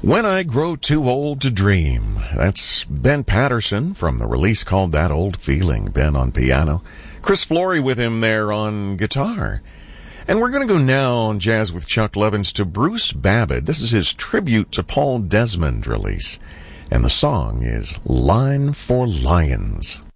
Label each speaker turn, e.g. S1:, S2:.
S1: When I Grow Too Old to Dream. That's Ben Patterson from the release called That Old Feeling. Ben on piano. Chris Flory with him there on guitar. And we're going to go now on Jazz with Chuck Levins to Bruce Babbitt. This is his tribute to Paul Desmond release. And the song is Line for Lions.